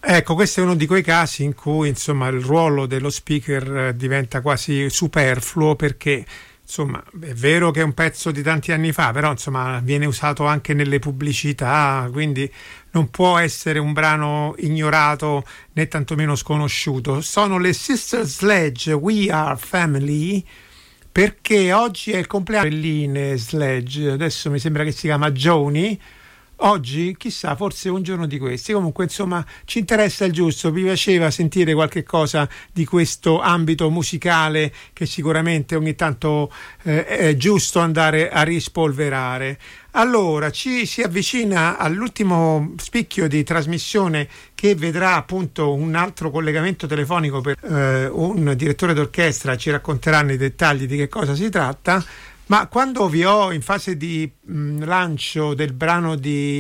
Ecco, questo è uno di quei casi in cui insomma il ruolo dello speaker diventa quasi superfluo, perché insomma è vero che è un pezzo di tanti anni fa, però insomma viene usato anche nelle pubblicità, quindi non può essere un brano ignorato né tantomeno sconosciuto. Sono le Sister Sledge, We Are Family, perché oggi è il compleanno di Lynn Sledge, adesso mi sembra che si chiama Joni. Oggi, chissà, forse un giorno di questi. Comunque, insomma, ci interessa il giusto. Vi piaceva sentire qualche cosa di questo ambito musicale che sicuramente ogni tanto è giusto andare a rispolverare. Allora, ci si avvicina all'ultimo spicchio di trasmissione, che vedrà appunto un altro collegamento telefonico per un direttore d'orchestra. Ci racconteranno i dettagli di che cosa si tratta. Ma quando vi ho in fase di lancio del brano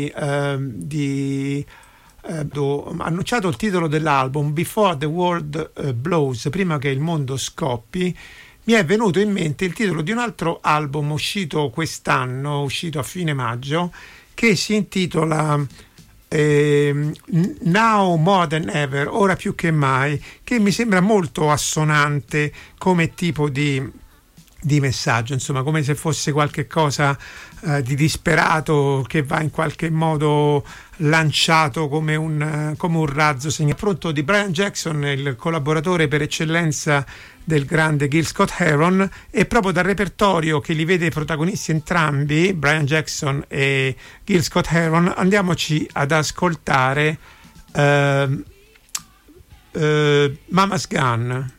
ho annunciato il titolo dell'album Before the World Blows, prima che il mondo scoppi, mi è venuto in mente il titolo di un altro album uscito quest'anno, uscito a fine maggio, che si intitola Now More Than Ever, ora più che mai, che mi sembra molto assonante come tipo di messaggio, insomma, come se fosse qualche cosa di disperato che va in qualche modo lanciato come un razzo pronto di Brian Jackson, il collaboratore per eccellenza del grande Gil Scott-Heron, e proprio dal repertorio che li vede protagonisti entrambi, Brian Jackson e Gil Scott-Heron, andiamoci ad ascoltare Mama's Gun.